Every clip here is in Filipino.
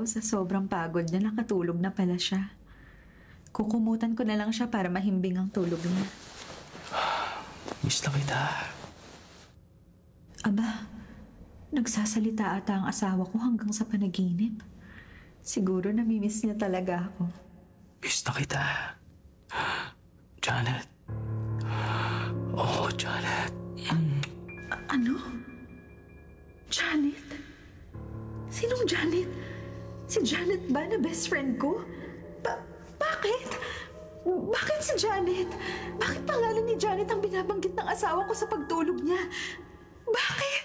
ko, sa sobrang pagod niya, nakatulog na pala siya. Kukumutan ko na lang siya para mahimbing ang tulog niya. Miss na kita. Aba, nagsasalita ata ang asawa ko hanggang sa panaginip. Siguro namimiss niya talaga ako. Miss na kita. Janet. Oh, Janet. Ano? Janet? Sinong Janet? Si Janet ba na best friend ko? Bakit? Bakit si Janet? Bakit pangalan ni Janet ang binabanggit ng asawa ko sa pagtulog niya? Bakit?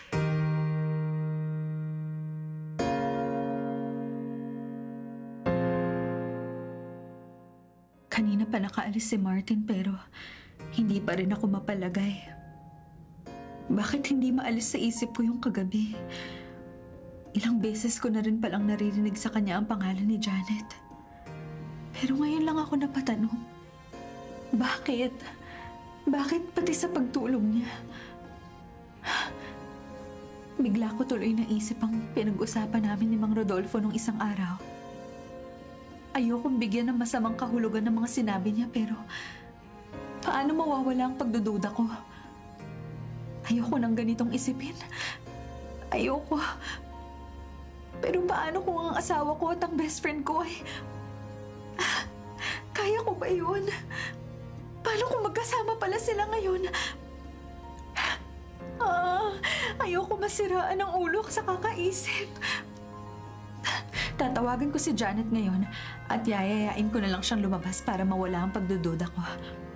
Kanina pa nakaalis si Martin pero hindi pa rin ako mapalagay. Bakit hindi maalis sa isip ko yung kagabi? Ilang beses ko na rin palang naririnig sa kanya ang pangalan ni Janet. Pero ngayon lang ako napatanong. Bakit? Bakit pati sa pagtulog niya? Bigla ko tuloy naisip ang pinag-usapan namin ni Mang Rodolfo nung isang araw. Ayokong bigyan ng masamang kahulugan ng mga sinabi niya pero paano mawawala ang pagdududa ko? Ayoko nang ganitong isipin. Ayoko. Pero paano kung ang asawa ko at ang best friend ko ay... Kaya ko ba yun? Paano kung magkasama pala sila ngayon? Ayoko masiraan ang ulo sa kakaisip. Tatawagan ko si Janet ngayon at yayayain ko na lang siyang lumabas para mawala ang pagdududa ko.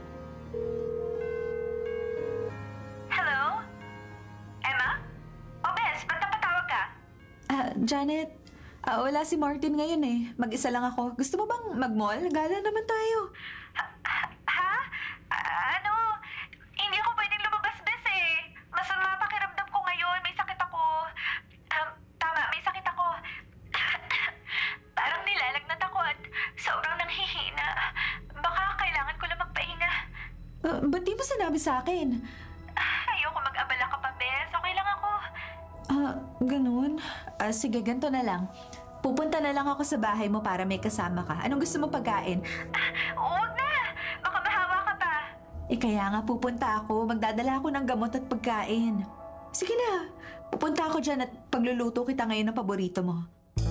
Hello? Emma? O Bes, ba't napatawag ka? Janet, wala si Martin ngayon eh. Mag-isa lang ako. Gusto mo bang mag-mall? Gala naman tayo. Ha? Ano? Hindi ako pwedeng lumabas, Bes eh. Masama pakiramdam ko ngayon. May sakit ako. Tama, may sakit ako. Parang nilalagnat ako at sobrang nanghihina. Baka kailangan ko lang magpahinga. Ba't di mo sinabi sa akin? Ayoko mag-abala ka pa, Bes. Okay lang ako. Ganun? Sige, ganito na lang. Pupunta na lang ako sa bahay mo para may kasama ka. Anong gusto mo pagkain? Huwag na! Baka mahawa ka pa. Kaya nga pupunta ako. Magdadala ako ng gamot at pagkain. Sige na. Pupunta ako dyan at pagluluto kita ngayon ng paborito mo.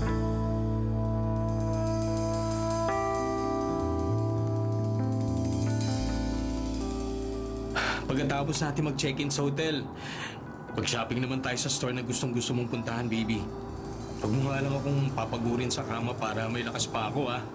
Pagkatapos natin mag-check-in sa hotel, mag-shopping naman tayo sa store na gustong-gusto mong puntahan, baby. Huwag mo nga lang akong papagurin sa kama para may lakas pa ako, ah.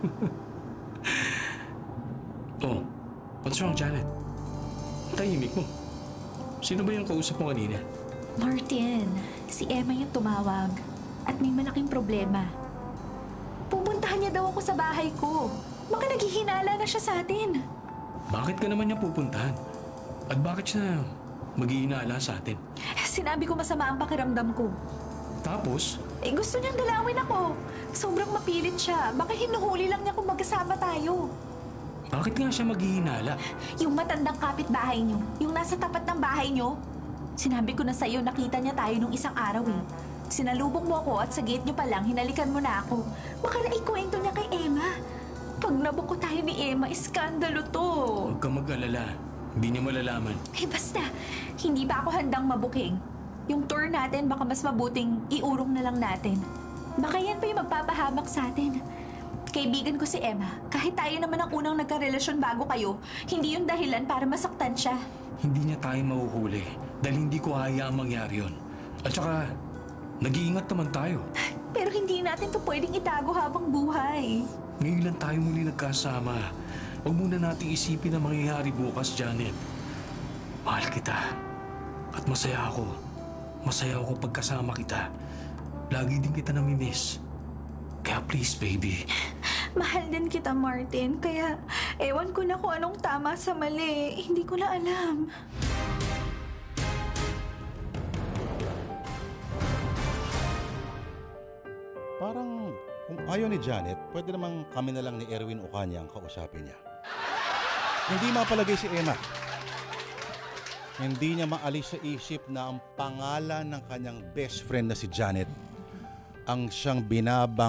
Oh, what's wrong, Janet? Tahimik mo. Sino ba yung kausap mo kanina? Martin, si Emma yung tumawag at may malaking problema. Pupuntahan niya daw ako sa bahay ko. Baka naghihinala na siya sa atin. Bakit ka naman niya pupuntahan? At bakit siya maghihinala sa atin? Sinabi ko masama ang pakiramdam ko. Tapos? Gusto niyang dalawin ako. Sobrang mapilit siya. Baka hinuhuli lang niya kung magkasama tayo. Bakit nga siya maghihinala? Yung matandang kapitbahay niyo, yung nasa tapat ng bahay niyo. Sinabi ko na sa'yo, nakita niya tayo nung isang araw eh. Sinalubong mo ako at sa gate niyo pa lang, hinalikan mo na ako. Baka naikwento niya kay Emma. Pag nabuko tayo ni Emma, iskandalo to. Huwag kang mag-alala. Hindi niya malalaman. Basta, hindi pa ako handang mabuking. Yung tour natin, baka mas mabuting iurong na lang natin. Baka yan pa yung magpapahamak sa atin. Kaibigan ko si Emma. Kahit tayo naman ang unang nagkarelasyon bago kayo, hindi yung dahilan para masaktan siya. Hindi niya tayo mahuhuli dahil hindi ko hayaang mangyari yun. At saka, nag-iingat naman tayo. Pero hindi natin to pwedeng itago habang buhay. Ngayon lang tayo muli nagkasama. Huwag muna nating isipin ang mangyayari bukas, Janet. Mahal kita. At masaya ako. Masaya ako pagkasama kita. Lagi din kita namimiss. Kaya please, baby. Mahal din kita, Martin. Kaya ewan ko na kung anong tama sa mali. Hindi ko na alam. Parang kung ayaw ni Janet, pwede namang kami na lang ni Erwin Ocaña ang kausapin niya. Hindi mapalagay si Emma. Hindi niya maalis sa isip na ang pangalan ng kanyang best friend na si Janet ang siyang binabang